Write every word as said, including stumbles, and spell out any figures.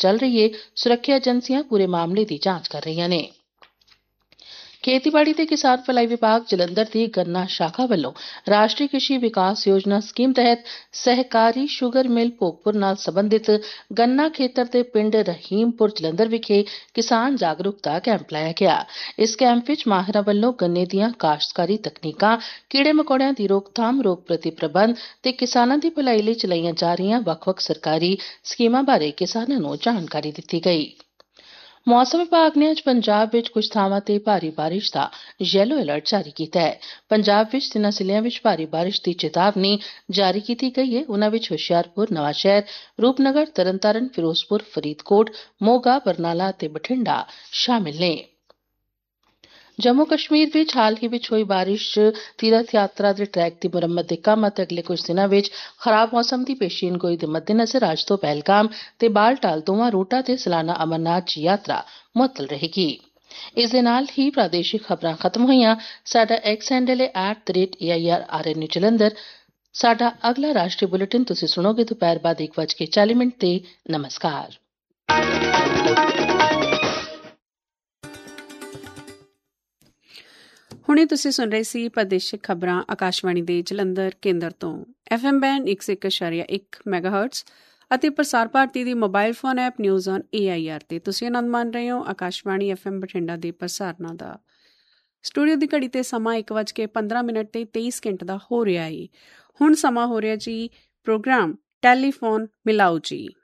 ਚੱਲ ਰਹੀ ਹੈ। ਸੁਰੱਖਿਆ ਏਜੰਸੀਆਂ ਪੂਰੇ ਮਾਮਲੇ ਦੀ ਜਾਂਚ ਕਰ ਰਹੀਆਂ ਨੇ। ਖੇਤੀਬਾੜੀ ਤੇ ਕਿਸਾਨ ਭਲਾਈ ਵਿਭਾਗ ਜਲੰਧਰ ਦੀ ਗੰਨਾ ਸ਼ਾਖਾ ਵੱਲੋਂ ਰਾਸ਼ਟਰੀ ਕ੍ਰਿਸ਼ੀ ਵਿਕਾਸ ਯੋਜਨਾ ਸਕੀਮ ਤਹਿਤ ਸਹਿਕਾਰੀ ਸ਼ੂਗਰ ਮਿਲ ਭੋਗਪੁਰ ਨਾਲ ਸੰਬੰਧਿਤ ਗੰਨਾ ਖੇਤਰ ਦੇ ਪਿੰਡ ਰਹੀਮਪੁਰ ਜਲੰਧਰ ਵਿਖੇ ਕਿਸਾਨ ਜਾਗਰੂਕਤਾ ਕੈਂਪ ਲਾਇਆ ਗਿਆ। ਇਸ ਕੈਂਪ ਵਿੱਚ ਮਾਹਿਰਾਂ ਵੱਲੋਂ ਗੰਨੇ ਦੀਆਂ ਕਾਸ਼ਤਕਾਰੀ ਤਕਨੀਕਾਂ, ਕੀੜੇ ਮਕੌੜਿਆਂ ਦੀ ਰੋਕਥਾਮ, ਰੋਗ ਪ੍ਰਤੀ ਪ੍ਰਬੰਧ ਤੇ ਕਿਸਾਨਾਂ ਦੀ ਭਲਾਈ ਲਈ ਚਲਾਈਆਂ ਜਾ ਰਹੀਆਂ ਵੱਖ-ਵੱਖ ਸਰਕਾਰੀ ਸਕੀਮਾਂ ਬਾਰੇ ਕਿਸਾਨਾਂ ਨੂੰ ਜਾਣਕਾਰੀ ਦਿੱਤੀ ਗਈ। ਮੌਸਮ ਵਿਭਾਗ ਨੇ ਅੱਜ ਪੰਜਾਬ ਵਿੱਚ ਕੁਝ ਥਾਵਾਂ ਤੇ ਭਾਰੀ ਬਾਰਿਸ਼ ਦਾ ਯੈਲੋ ਅਲਰਟ ਜਾਰੀ ਕੀਤਾ ਹੈ। ਪੰਜਾਬ ਵਿੱਚ ਤਿੰਨਾਂ ਜ਼ਿਲ੍ਹਿਆਂ ਵਿੱਚ ਭਾਰੀ ਬਾਰਿਸ਼ ਦੀ ਚੇਤਾਵਨੀ ਜਾਰੀ ਕੀਤੀ ਗਈ ਹੈ। ਉਨ੍ਹਾਂ ਵਿੱਚ ਹੁਸ਼ਿਆਰਪੁਰ, ਨਵਾਂਸ਼ਹਿਰ, ਰੂਪਨਗਰ, ਤਰਨਤਾਰਨ, ਫਿਰੋਜ਼ਪੁਰ, ਫਰੀਦਕੋਟ, ਮੋਗਾ, ਬਰਨਾਲਾ ਅਤੇ ਬਠਿੰਡਾ ਸ਼ਾਮਿਲ ਨੇ। ਜੰਮੂ ਕਸ਼ਮੀਰ ਵਿੱਚ ਹਾਲ ਹੀ ਵਿੱਚ ਹੋਈ ਬਾਰਿਸ਼ ਤੀਰਥ ਯਾਤਰਾ ਦੇ ਟਰੈਕ ਦੀ ਮੁਰੰਮਤ ਦੇ ਕੰਮ ਅਤੇ ਅਗਲੇ ਕੁਝ ਦਿਨਾਂ ਵਿੱਚ ਖਰਾਬ ਮੌਸਮ ਦੀ ਪੇਸ਼ੀਨਗੋਈ ਦੇ ਮੱਦੇਨਜ਼ਰ ਅੱਜ ਤੋਂ ਪਹਿਲਗਾਮ ਤੇ ਬਾਲਟਾਲ ਦੋਵਾਂ ਰੂਟਾਂ ਤੇ ਸਾਲਾਨਾ ਅਮਰਨਾਥ ਜੀ ਯਾਤਰਾ ਮੁਅੱਤਲ ਰਹੇਗੀ। ਇਸ ਦੇ ਨਾਲ ਹੀ ਪ੍ਰਾਦੇਸ਼ਿਕ ਖਬਰਾਂ ਖਤਮ ਹੋਈਆਂ। ਸਾਡਾ ਐਕਸ ਹੈਂਡਲ ਹੈ at the rate A I R R ਐਨ ਜਲੰਧਰ। ਸਾਡਾ ਅਗਲਾ ਰਾਸ਼ਟਰੀ ਬੁਲੇਟਿਨ ਤੁਸੀਂ ਸੁਣੋਗੇ ਦੁਪਹਿਰ ਬਾਅਦ ਇੱਕ ਵੱਜ ਕੇ ਚਾਲੀ ਮਿੰਟ ਤੇ। ਨਮਸਕਾਰ। ਹੁਣੇ ਤੁਸੀਂ ਸੁਣ ਰਹੇ ਸੀ ਪ੍ਰਾਦੇਸ਼ਿਕ ਖਬਰਾਂ ਆਕਾਸ਼ਵਾਣੀ ਦੇ ਜਲੰਧਰ ਕੇਂਦਰ ਤੋਂ। ਐਫ ਐਮ ਬੈਂਡ ਇੱਕ ਸੌ ਇੱਕ ਇਸ਼ਾਰੀਆ ਇੱਕ ਮੈਗਾਹਰਟਜ਼ ਅਤੇ ਪ੍ਰਸਾਰ ਭਾਰਤੀ ਦੀ mobile phone app news on A I R ਤੇ ਤੁਸੀਂ ਆਨੰਦ ਮਾਣ ਰਹੇ ਹੋ ਆਕਾਸ਼ਵਾਣੀ ਐਫ ਐਮ ਬਠਿੰਡਾ ਦੇ ਪ੍ਰਸਾਰਨਾਂ ਦਾ। ਸਟੂਡੀਓ ਦੀ ਘੜੀ ਤੇ ਸਮਾਂ ਇੱਕ ਵੱਜ ਕੇ ਪੰਦਰਾਂ ਮਿੰਟ ਤੇ ਤੇਈ ਸਕਿੰਟ ਦਾ ਹੋ ਰਿਹਾ ਏ। ਹੁਣ ਸਮਾਂ ਹੋ ਰਿਹਾ ਜੀ ਪ੍ਰੋਗਰਾਮ ਟੈਲੀਫੋਨ ਮਿਲਾਓ ਜੀ।